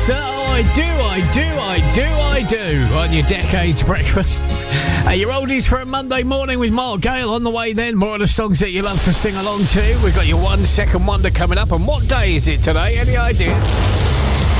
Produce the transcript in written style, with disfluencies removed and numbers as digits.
Yes, I do. On your Decades Breakfast. Your oldies for a Monday morning with Mark Gale on the way then. More of the songs that you love to sing along to. We've got your 1 second wonder coming up. And what day is it today? Any idea?